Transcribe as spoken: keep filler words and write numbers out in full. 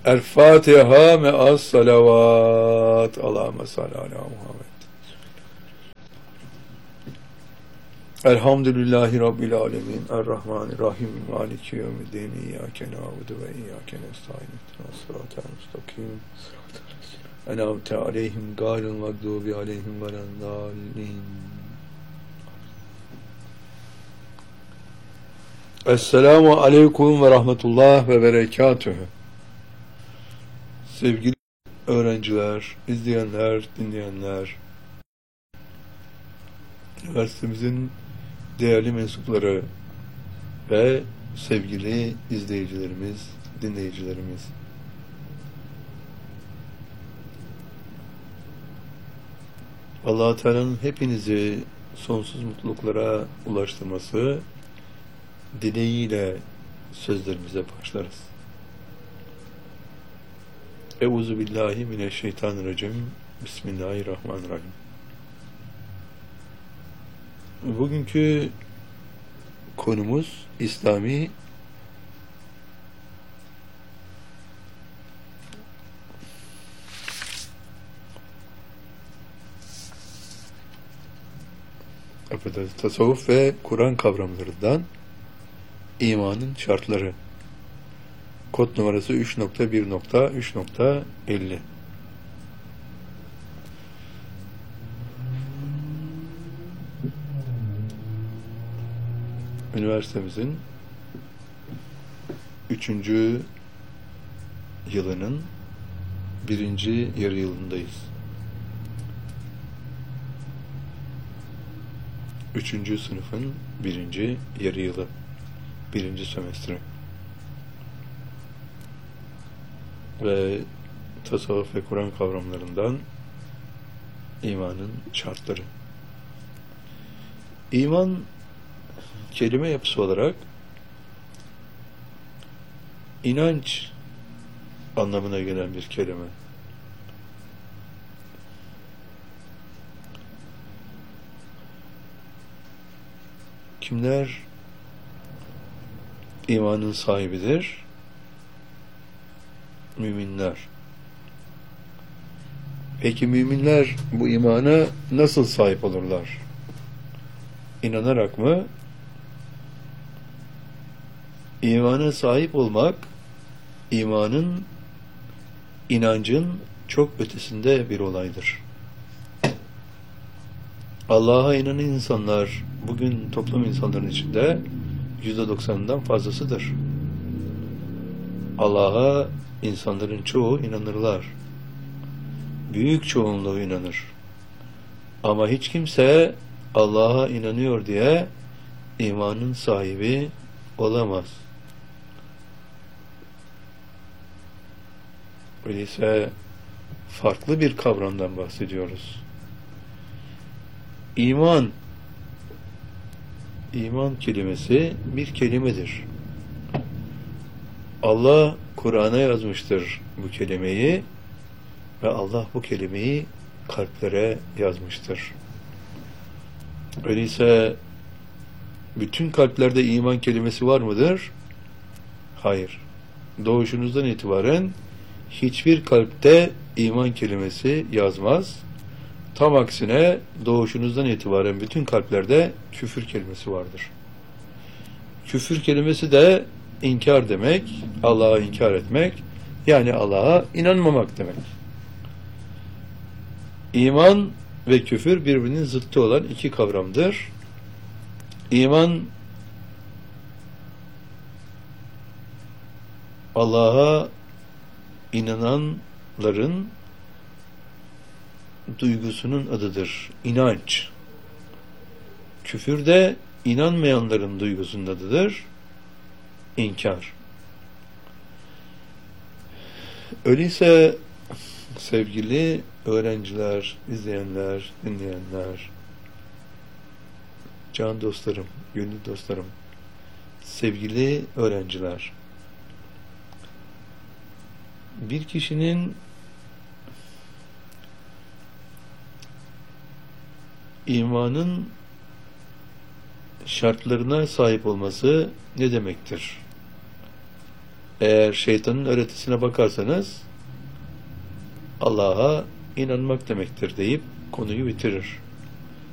El Fatiha me'as salavat. Allahümme salli ala Muhammed. Elhamdülillahi Rabbil alemin. Errahmanirrahim. Maliki yevmiddin. İyyâke na'budu ve iyyâke nestaîn. Sıratal mustakîm. En'amte aleyhim gâyril mağdûbi aleyhim veleddâllîn. Esselamu aleyküm ve rahmetullah ve berekatühü. Sevgili öğrenciler, izleyenler, dinleyenler, üniversitemizin değerli mensupları ve sevgili izleyicilerimiz, dinleyicilerimiz. Allah-u Teala'nın hepinizi sonsuz mutluluklara ulaştırması dileğiyle sözlerimize başlarız. Euzu billahi mineşşeytanirracim. Bismillahirrahmanirrahim. Bugünkü konumuz İslami affedersiniz, tasavvuf ve Kur'an kavramlarından imanın şartları. Kod numarası üç nokta bir nokta üç nokta elli. Üniversitemizin üçüncü yılının birinci yarı yılındayız. Üçüncü sınıfın birinci yarı yılı. Birinci semestri. Ve tasavvuf ve Kur'an kavramlarından imanın şartları. İman kelime yapısı olarak inanç anlamına gelen bir kelime. Kimler imanın sahibidir? Müminler. Peki müminler bu imana nasıl sahip olurlar? İnanarak mı? İmana sahip olmak, imanın, inancın çok ötesinde bir olaydır. Allah'a inanan insanlar bugün toplum insanların içinde yüzde doksanından fazlasıdır. Allah'a insanların çoğu inanırlar. Büyük çoğunluğu inanır. Ama hiç kimse Allah'a inanıyor diye imanın sahibi olamaz. Öyleyse farklı bir kavramdan bahsediyoruz. İman, iman kelimesi bir kelimedir. Allah Kur'an'a yazmıştır bu kelimeyi ve Allah bu kelimeyi kalplere yazmıştır. Öyleyse bütün kalplerde iman kelimesi var mıdır? Hayır. Doğuşunuzdan itibaren hiçbir kalpte iman kelimesi yazmaz. Tam aksine doğuşunuzdan itibaren bütün kalplerde küfür kelimesi vardır. Küfür kelimesi de inkar demek, Allah'a inkar etmek, yani Allah'a inanmamak demek. İman ve küfür birbirinin zıttı olan iki kavramdır. İman, Allah'a inananların duygusunun adıdır. İnanç. Küfür de inanmayanların duygusunun adıdır. İnkar. Öyleyse sevgili öğrenciler, izleyenler, dinleyenler, can dostlarım, gönül dostlarım, sevgili öğrenciler, bir kişinin imanın şartlarına sahip olması ne demektir? Eğer şeytanın öğretisine bakarsanız Allah'a inanmak demektir deyip konuyu bitirir.